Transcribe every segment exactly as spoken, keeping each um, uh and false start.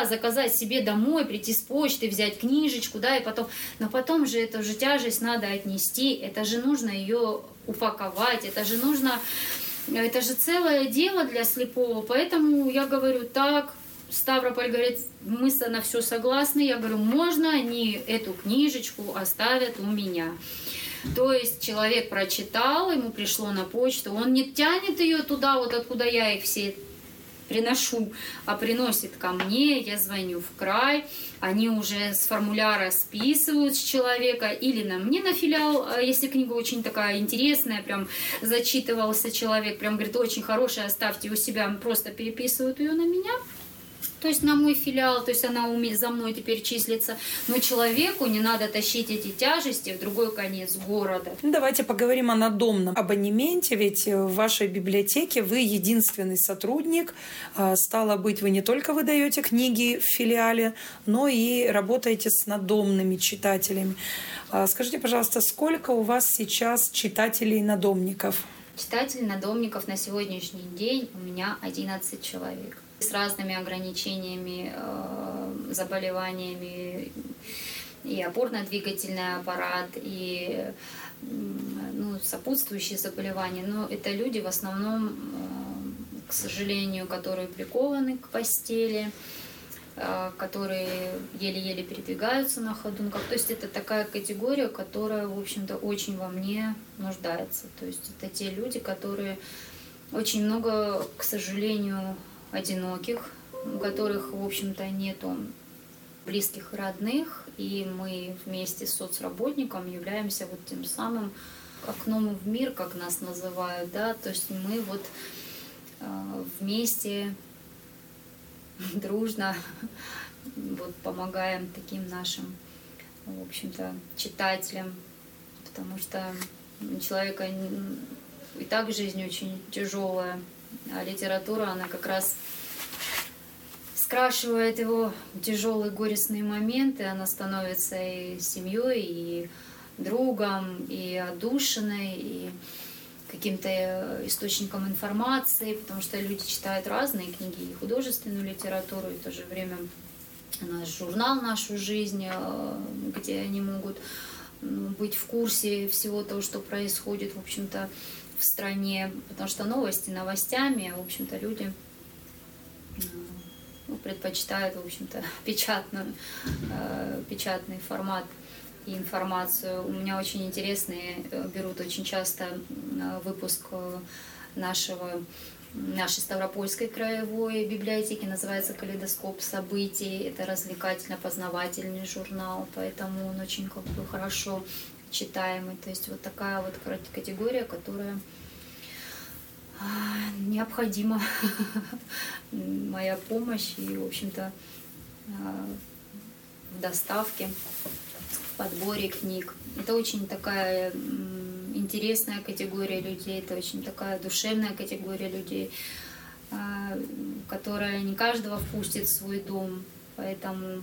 заказать себе домой, прийти с почты, взять книжечку, да, и потом, но потом же эту же тяжесть надо отнести, это же нужно ее упаковать, это же нужно, это же целое дело для слепого, поэтому я говорю так. Ставрополь говорит, мы на все согласны. Я говорю, можно они эту книжечку оставят у меня. То есть человек прочитал, ему пришло на почту, он не тянет ее туда, вот откуда я их все приношу, а приносит ко мне, я звоню в край, они уже с формуляра списывают с человека или на мне на филиал, если книга очень такая интересная, прям зачитывался человек, прям говорит, очень хорошая, оставьте у себя, просто переписывают ее на меня. То есть на мой филиал, то есть она за мной теперь числится. Но человеку не надо тащить эти тяжести в другой конец города. Давайте поговорим о надомном абонементе, ведь в вашей библиотеке вы единственный сотрудник. Стало быть, вы не только выдаете книги в филиале, но и работаете с надомными читателями. Скажите, пожалуйста, сколько у вас сейчас читателей-надомников? Читателей-надомников на сегодняшний день у меня одиннадцать человек. С разными ограничениями, заболеваниями, и опорно-двигательный аппарат, и ну, сопутствующие заболевания. Но это люди в основном, к сожалению, которые прикованы к постели, которые еле-еле передвигаются на ходунках. То есть это такая категория, которая, в общем-то, очень во мне нуждается. То есть это те люди, которые очень много, к сожалению, одиноких, у которых, в общем-то, нету близких и родных, и мы вместе с соцработником являемся вот тем самым окном в мир, как нас называют, да, то есть мы вот э, вместе, дружно вот помогаем таким нашим, в общем-то, читателям, потому что у человека и так жизнь очень тяжелая, а литература, она как раз скрашивает его тяжелые горестные моменты, она становится и семьей, и другом, и отдушиной, и каким-то источником информации, потому что люди читают разные книги, и художественную литературу, и в то же время наш журнал «Нашу жизнь», где они могут быть в курсе всего того, что происходит, в общем-то, в стране, потому что новости новостями, в общем-то, люди ну, предпочитают, в общем-то, печатную, э, печатный формат и информацию. У меня очень интересные, берут очень часто выпуск нашего, нашей Ставропольской краевой библиотеки, называется «Калейдоскоп событий». Это развлекательно-познавательный журнал, поэтому он очень как бы хорошо читаемый. То есть вот такая вот категория, которая необходима моя помощь и, в общем-то, в доставке, в подборе книг. Это очень такая интересная категория людей, это очень такая душевная категория людей, которая не каждого впустит в свой дом, поэтому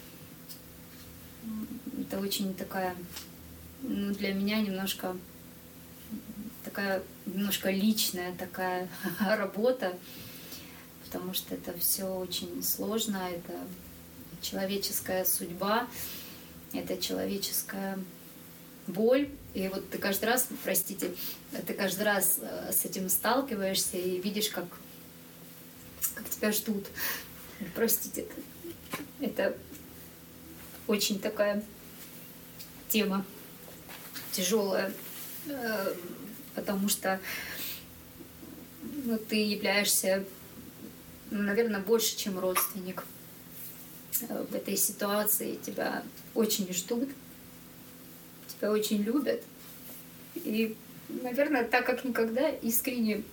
это очень такая, ну, для меня немножко такая немножко личная такая работа, потому что это все очень сложно, это человеческая судьба, это человеческая боль. И вот ты каждый раз, простите, ты каждый раз с этим сталкиваешься и видишь, как, как тебя ждут. Простите, это очень такая тема тяжелая, потому что ну, ты являешься, наверное, больше, чем родственник в этой ситуации. Тебя очень ждут, тебя очень любят. И, наверное, так как никогда искренне,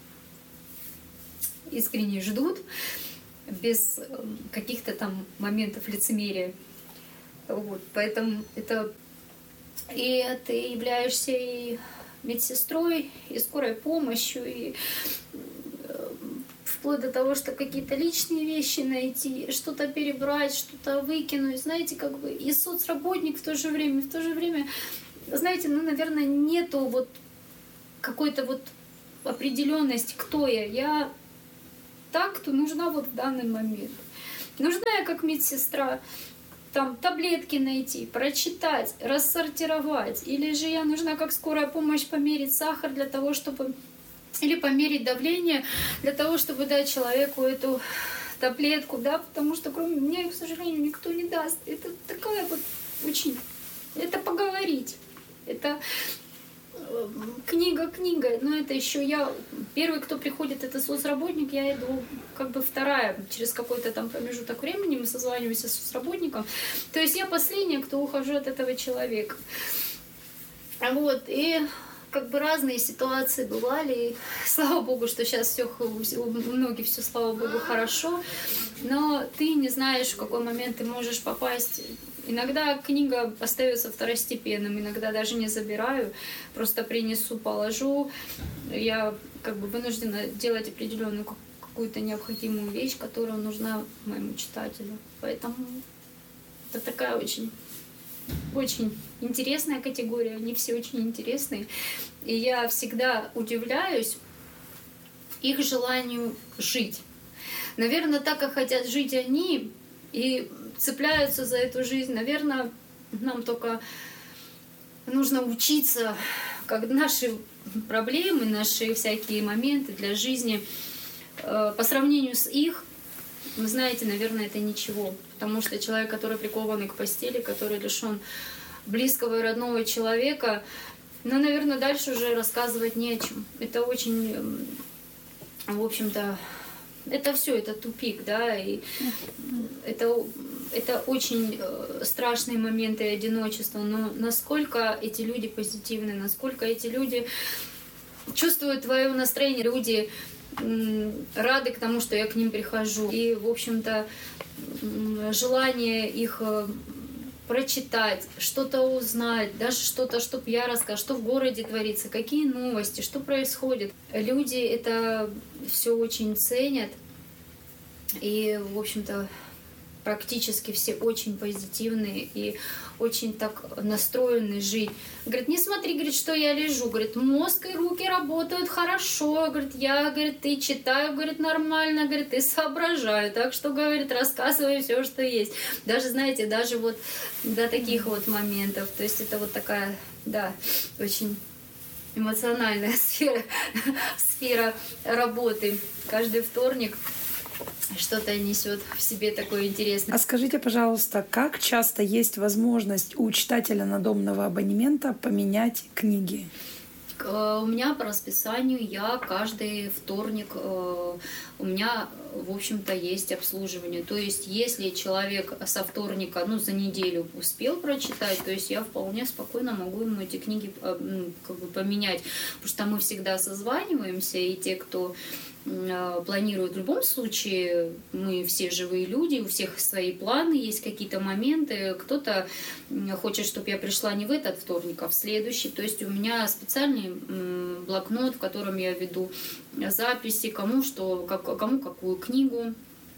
искренне ждут, без каких-то там моментов лицемерия. Вот, поэтому это... И ты являешься и медсестрой, и скорой помощью, и вплоть до того, что какие-то личные вещи найти, что-то перебрать, что-то выкинуть, знаете, как бы и соцработник в то же время, в то же время, знаете, ну, наверное, нету вот какой-то вот определенности, кто я. Я так, кто нужна вот в данный момент. Нужна я как медсестра там таблетки найти, прочитать, рассортировать, или же я нужна как скорая помощь померить сахар для того, чтобы... Или померить давление для того, чтобы дать человеку эту таблетку, да, потому что кроме меня, к сожалению, никто не даст. Это такая вот очень... Это поговорить. Это книга книга, но это еще я... Первый, кто приходит, это соцработник, я иду как бы вторая. Через какой-то там промежуток времени мы созваниваемся с соцработником. То есть я последняя, кто ухожу от этого человека. Вот, и... Как бы разные ситуации бывали, и слава богу, что сейчас все у многих все, слава богу, хорошо, но ты не знаешь, в какой момент ты можешь попасть. Иногда книга остается второстепенным, иногда даже не забираю, просто принесу, положу. Я как бы вынуждена делать определенную какую-то необходимую вещь, которая нужна моему читателю. Поэтому это такая очень... Очень интересная категория, они все очень интересные. И я всегда удивляюсь их желанию жить. Наверное, так как хотят жить они и цепляются за эту жизнь, наверное, нам только нужно учиться, как наши проблемы, наши всякие моменты для жизни по сравнению с их, вы знаете, наверное, это ничего. Потому что человек, который прикован к постели, который лишен близкого и родного человека, ну, наверное, дальше уже рассказывать не о чем. Это очень, в общем-то, это все, это тупик, да, и это, это очень страшные моменты одиночества. Но насколько эти люди позитивны, насколько эти люди чувствуют твое настроение, люди рады к тому, что я к ним прихожу. И, в общем-то, желание их прочитать, что-то узнать, даже что-то, чтобы я рассказала, что в городе творится, какие новости, что происходит. Люди это все очень ценят. И, в общем-то, практически все очень позитивные и очень так настроены жить. Говорит, не смотри, говорит, что я лежу. Говорит, мозг и руки работают хорошо. Говорит, я, говорит, ты читаю, говорит, нормально, говорит, ты соображаю. Так что, говорит, рассказывай все, что есть. Даже, знаете, даже вот до таких вот моментов. То есть это вот такая, да, очень эмоциональная сфера, сфера работы. Каждый вторник что-то несет в себе такое интересное. А скажите, пожалуйста, как часто есть возможность у читателя надомного абонемента поменять книги? У меня по расписанию я каждый вторник, у меня, в общем-то, есть обслуживание. То есть, если человек со вторника, ну, за неделю успел прочитать, то есть я вполне спокойно могу ему эти книги, ну, как бы поменять. Потому что мы всегда созваниваемся, и те, кто планируют в любом случае, мы все живые люди, у всех свои планы, есть какие-то моменты, кто-то хочет, чтобы я пришла не в этот вторник, а в следующий. То есть у меня специальный блокнот, в котором я веду записи, кому что, как, кому какую книгу,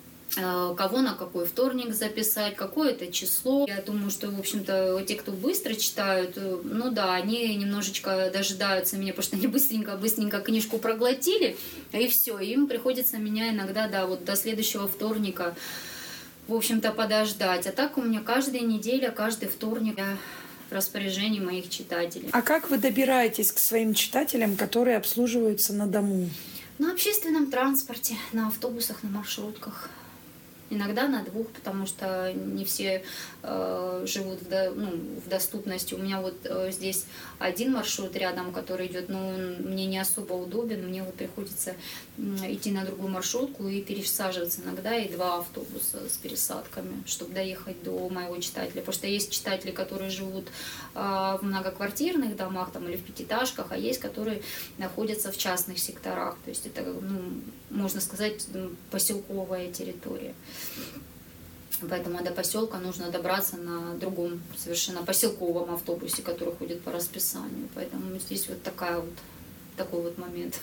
кого на какой вторник записать, какое это число. Я думаю, что, в общем-то, те, кто быстро читают, ну да, они немножечко дожидаются меня, потому что они быстренько-быстренько книжку проглотили, и все, им приходится меня иногда, да, вот до следующего вторника, в общем-то, подождать. А так у меня каждая неделя, каждый вторник я в распоряжении моих читателей. А как вы добираетесь к своим читателям, которые обслуживаются на дому? На общественном транспорте, на автобусах, на маршрутках. Иногда на двух, потому что не все э, живут в, до, ну, в доступности. У меня вот э, здесь один маршрут рядом, который идет, но он мне не особо удобен. Мне вот приходится э, идти на другую маршрутку и пересаживаться иногда, и два автобуса с пересадками, чтобы доехать до моего читателя. Потому что есть читатели, которые живут э, в многоквартирных домах там, или в пятиэтажках, а есть, которые находятся в частных секторах. То есть это, ну, можно сказать, поселковая территория. Поэтому до поселка нужно добраться на другом совершенно поселковом автобусе, который ходит по расписанию. Поэтому здесь вот такая вот, такой вот момент.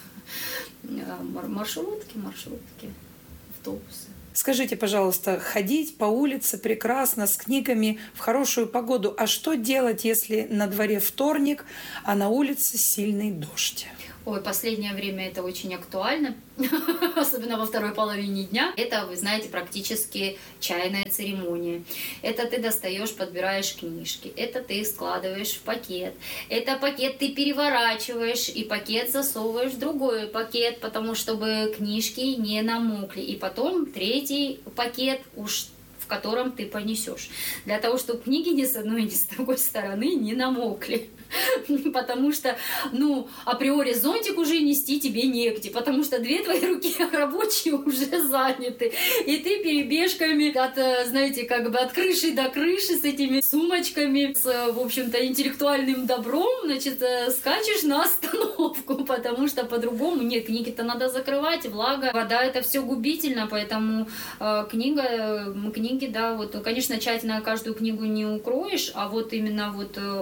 Маршрутки, маршрутки, автобусы. Скажите, пожалуйста, ходить по улице прекрасно, с книгами в хорошую погоду. А что делать, если на дворе вторник, а на улице сильный дождь? Ой, последнее время это очень актуально, особенно во второй половине дня. Это, вы знаете, практически чайная церемония. Это ты достаешь, подбираешь книжки, это ты их складываешь в пакет, это пакет ты переворачиваешь и пакет засовываешь в другой пакет, потому чтобы книжки не намокли. И потом третий пакет уж в котором ты понесешь. Для того, чтобы книги ни с одной, ни с другой стороны не намокли. Потому что, ну, априори зонтик уже нести тебе негде, потому что две твои руки рабочие уже заняты. И ты перебежками от, знаете, как бы от крыши до крыши с этими сумочками, с, в общем-то, интеллектуальным добром, значит, скачешь на остановку, потому что по-другому нет, книги-то надо закрывать, влага, вода, это все губительно, поэтому э, книга, книги, да, вот, конечно, тщательно каждую книгу не укроешь, а вот именно вот э,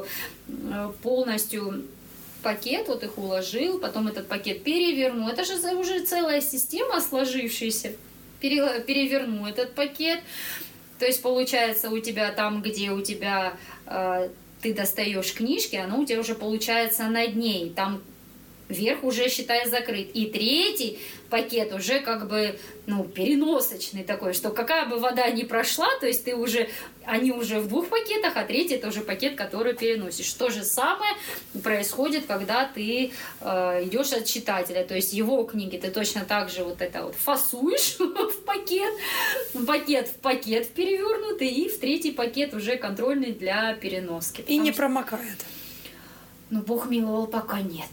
полностью пакет, вот их уложил, потом этот пакет переверну. Это же уже целая система сложившаяся. Пере, переверну этот пакет. То есть получается у тебя там, где у тебя э, ты достаешь книжки, оно у тебя уже получается над ней. Там верх уже, считай, закрыт. И третий пакет уже как бы, ну, переносочный такой, что какая бы вода ни прошла, то есть ты уже, они уже в двух пакетах, а третий это уже пакет, который переносишь. То же самое происходит, когда ты э, идешь от читателя, то есть его книги ты точно так же вот это вот фасуешь в пакет, пакет в пакет перевернутый, и в третий пакет уже контрольный для переноски. И не промокает. Ну, Бог миловал, пока нет.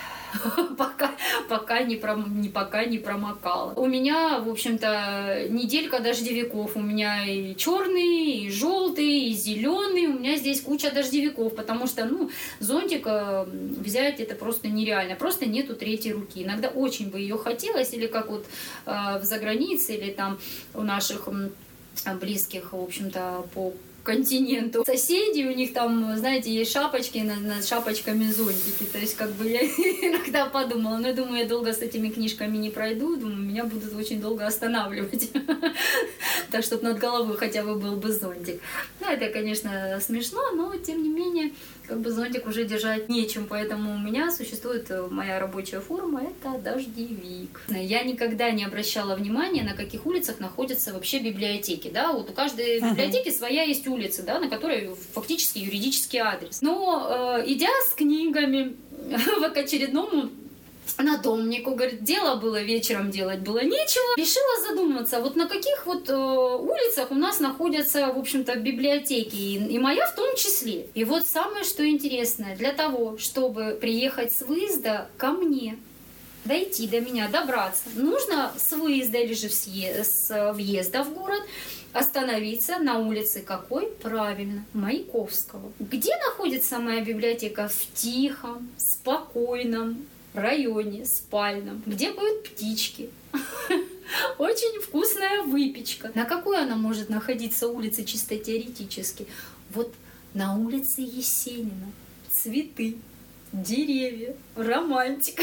Пока, пока, не пром, не, пока не промокала. У меня, в общем-то, неделька дождевиков. У меня и черный, и желтый, и зеленый. У меня здесь куча дождевиков, потому что, ну, зонтик взять это просто нереально. Просто нету третьей руки. Иногда очень бы ее хотелось, или как вот э, в загранице, или там у наших э, близких, в общем-то, по континенту. Соседи, у них там, знаете, есть шапочки, над, над шапочками зонтики. То есть, как бы я иногда подумала, но я думаю, я долго с этими книжками не пройду, думаю, меня будут очень долго останавливать. Так, чтобы над головой хотя бы был бы зонтик. Ну, это, конечно, смешно, но, тем не менее, как бы зонтик уже держать нечем, поэтому у меня существует моя рабочая форма, это дождевик. Я никогда не обращала внимания, на каких улицах находятся вообще библиотеки, да, вот у каждой библиотеки своя есть улица, да, на которой фактически юридический адрес. Но, э, идя с книгами к очередному надомнику, говорит, дело было вечером, делать было нечего. Решила задуматься, вот на каких вот э, улицах у нас находятся, в общем-то, библиотеки, и, и моя в том числе. И вот самое, что интересное, для того, чтобы приехать с выезда ко мне, дойти до меня, добраться, нужно с выезда или же с въезда в город остановиться на улице какой? Правильно, Маяковского. Где находится моя библиотека? В тихом, спокойном районе, спальном, где поют птички. Очень вкусная выпечка. На какой она может находиться улице чисто теоретически? Вот на улице Есенина. Цветы, деревья, романтика.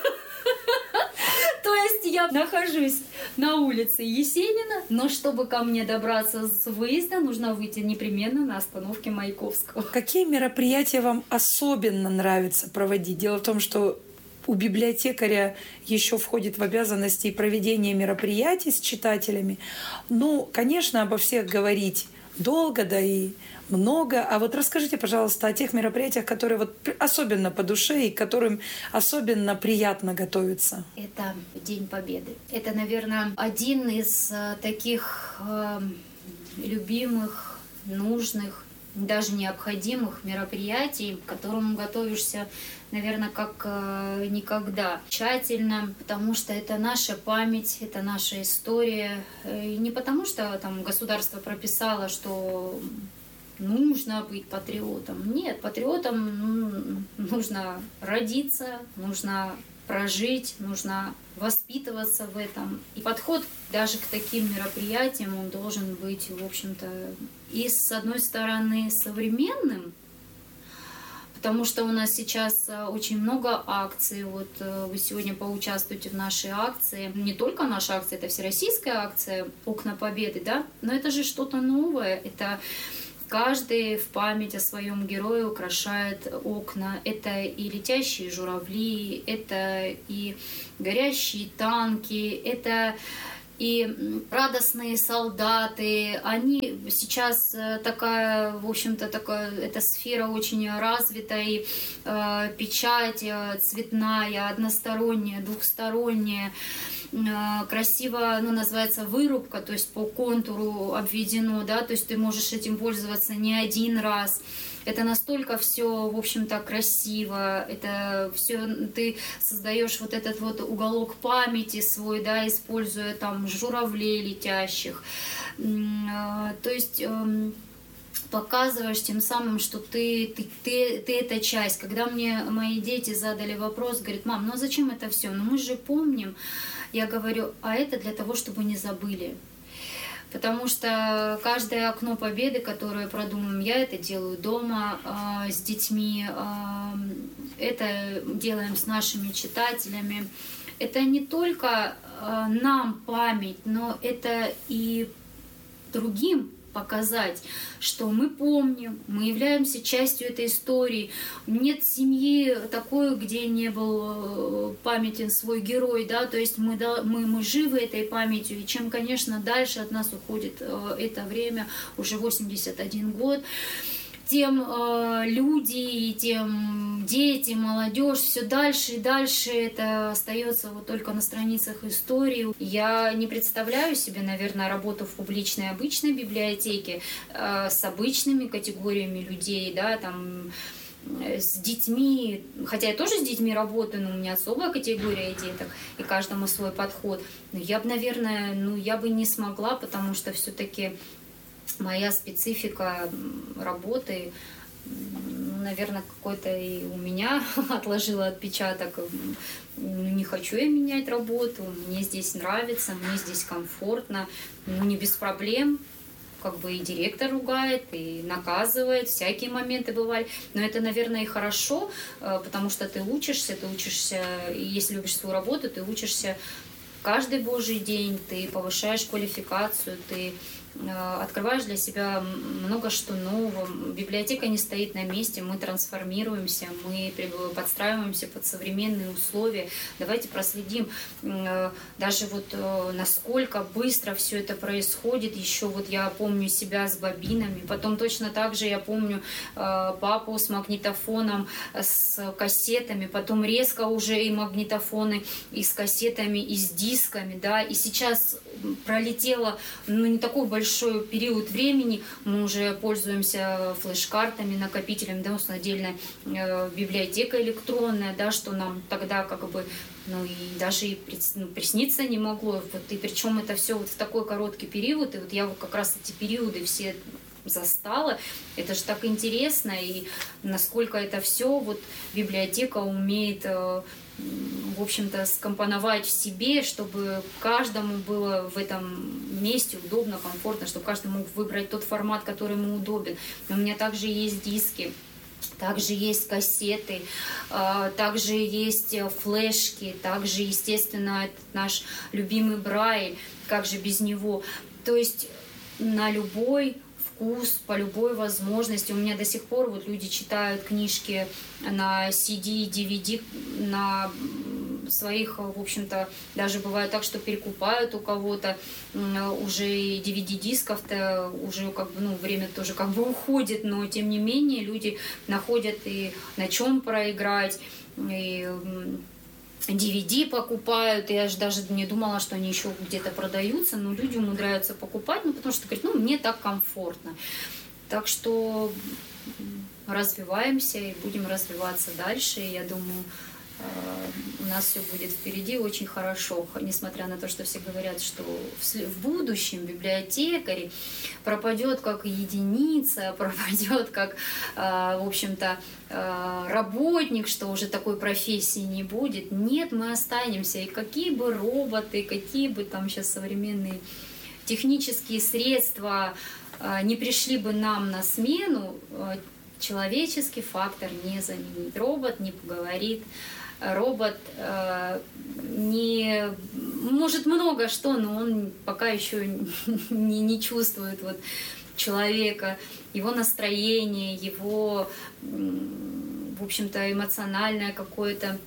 То есть я нахожусь на улице Есенина, но чтобы ко мне добраться с выезда, нужно выйти непременно на остановке Маяковского. Какие мероприятия вам особенно нравится проводить? Дело в том, что у библиотекаря еще входит в обязанности проведение мероприятий с читателями. Ну, конечно, обо всех говорить долго, да и много. А вот расскажите, пожалуйста, о тех мероприятиях, которые вот особенно по душе и к которым особенно приятно готовиться. Это День Победы. Это, наверное, один из таких э, любимых, нужных, даже необходимых мероприятий, к которому готовишься, наверное, как э, никогда. Тщательно, потому что это наша память, это наша история. И не потому что там государство прописало, что нужно быть патриотом. Нет, патриотом нужно родиться, нужно прожить, нужно воспитываться в этом. И подход даже к таким мероприятиям, он должен быть, в общем-то, и с одной стороны современным, потому что у нас сейчас очень много акций. Вот вы сегодня поучаствуете в нашей акции. Не только наша акция, это всероссийская акция «Окна Победы», да? Но это же что-то новое. Это Каждый в память о своем герое украшает окна. Это и летящие журавли, это и горящие танки, это и радостные солдаты. Они сейчас такая, в общем-то, такая, эта сфера очень развита, и э, печать цветная, односторонняя, двухсторонняя, э, красиво, ну, называется вырубка, то есть по контуру обведено, да, то есть ты можешь этим пользоваться не один раз. Это настолько все, в общем-то, красиво, это все, ты создаешь вот этот вот уголок памяти свой, да, используя там журавлей летящих. То есть показываешь тем самым, что ты, ты, ты, ты эта часть. Когда мне мои дети задали вопрос, говорят: мам, ну а зачем это все? Ну мы же помним. Я говорю: а это для того, чтобы не забыли. Потому что каждое окно победы, которое продумываем, я это делаю дома э, с детьми, э, это делаем с нашими читателями. Это не только э, нам память, но это и другим показать, что мы помним, мы являемся частью этой истории. Нет семьи такой, где не был памятен свой герой, да, то есть мы, да, мы, мы живы этой памятью, и чем, конечно, дальше от нас уходит это время, уже восемьдесят один год, тем э, люди, тем дети, молодежь, все дальше и дальше это остается вот только на страницах истории. Я не представляю себе, наверное, работу в публичной обычной библиотеке э, с обычными категориями людей, да, там, с детьми, хотя я тоже с детьми работаю, но у меня особая категория деток, и каждому свой подход. Но я бы, наверное, ну, я бы не смогла, потому что все-таки моя специфика работы, ну, наверное, какой-то и у меня отложила отпечаток. Не хочу я менять работу, мне здесь нравится, мне здесь комфортно, ну, не без проблем. Как бы и директор ругает, и наказывает, всякие моменты бывали. Но это, наверное, и хорошо, потому что ты учишься, ты учишься, и если любишь свою работу, ты учишься каждый божий день, ты повышаешь квалификацию, ты открываешь для себя много что нового. Библиотека не стоит на месте, мы трансформируемся, мы подстраиваемся под современные условия. Давайте проследим даже вот насколько быстро все это происходит. Еще вот я помню себя с бобинами, потом точно так же я помню папу с магнитофоном, с кассетами, потом резко уже и магнитофоны и с кассетами, и с дисками, да, и сейчас пролетело, ну, не такой большой большой период времени, мы уже пользуемся флеш-картами, накопителем, да, у нас отдельная э, библиотека электронная, да, что нам тогда как бы, ну, и даже и ну, присниться не могло, вот, и причем это все вот в такой короткий период, и вот я вот как раз эти периоды все застала, это же так интересно, и насколько это все вот библиотека умеет, в общем-то, скомпоновать в себе, чтобы каждому было в этом месте удобно, комфортно, чтобы каждый мог выбрать тот формат, который ему удобен. Но у меня также есть диски, также есть кассеты, также есть флешки, также, естественно, этот наш любимый Брайль, как же без него. То есть на любой вкус, по любой возможности. У меня до сих пор вот люди читают книжки на си ди, ди ви ди, на своих, в общем-то, даже бывает так, что перекупают у кого-то уже и ди ви ди-дисков-то уже как бы, ну, время тоже как бы уходит, но тем не менее люди находят и на чем проиграть, и ди ви ди покупают, я же даже не думала, что они еще где-то продаются, но люди умудряются покупать, ну, потому что говорят, ну, мне так комфортно. Так что развиваемся и будем развиваться дальше, и я думаю, у нас все будет впереди очень хорошо, несмотря на то, что все говорят, что в будущем библиотекарь пропадет как единица, пропадет как, в общем-то, работник, что уже такой профессии не будет. Нет, мы останемся. И какие бы роботы, какие бы там сейчас современные технические средства не пришли бы нам на смену, человеческий фактор не заменит. Робот не поговорит, робот э, не может много что, но он пока еще не, не чувствует вот человека, его настроение, его, в общем-то, эмоциональное какое-то,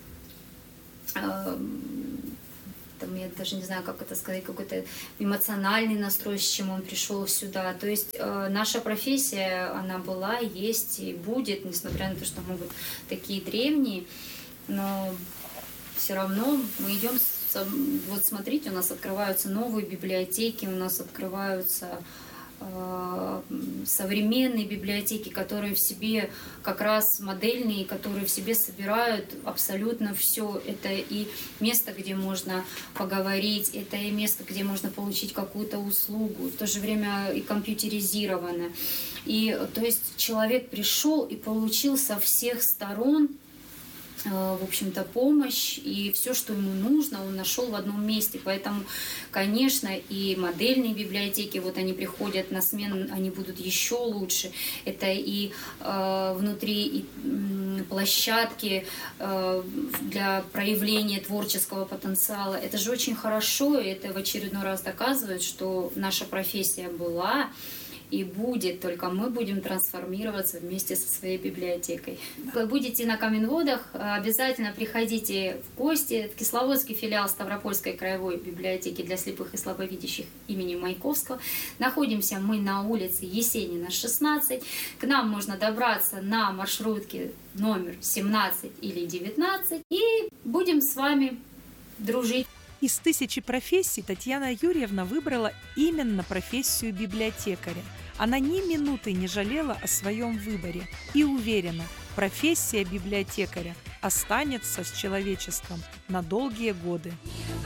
там, я даже не знаю, как это сказать, какой-то эмоциональный настрой, с чем он пришел сюда. То есть э, наша профессия, она была, есть и будет, несмотря на то, что мы вот такие древние, но все равно мы идем, с, вот смотрите, у нас открываются новые библиотеки, у нас открываются современные библиотеки, которые в себе как раз модельные, которые в себе собирают абсолютно все. Это и место, где можно поговорить, это и место, где можно получить какую-то услугу, в то же время и компьютеризировано. И то есть человек пришел и получил со всех сторон, в общем-то, помощь, и все, что ему нужно, он нашел в одном месте. Поэтому, конечно, и модельные библиотеки, вот они приходят на смену, они будут еще лучше. Это и э, внутри и, э, площадки э, для проявления творческого потенциала. Это же очень хорошо, и это в очередной раз доказывает, что наша профессия была и будет, только мы будем трансформироваться вместе со своей библиотекой. Вы будете на Каменводах, обязательно приходите в гости в Кисловодский филиал Ставропольской краевой библиотеки для слепых и слабовидящих имени Маяковского. Находимся мы на улице Есенина, шестнадцать. К нам можно добраться на маршрутке номер семнадцать или девятнадцать, и будем с вами дружить. Из тысячи профессий Татьяна Юрьевна выбрала именно профессию библиотекаря. Она ни минуты не жалела о своем выборе и уверена, профессия библиотекаря останется с человечеством на долгие годы.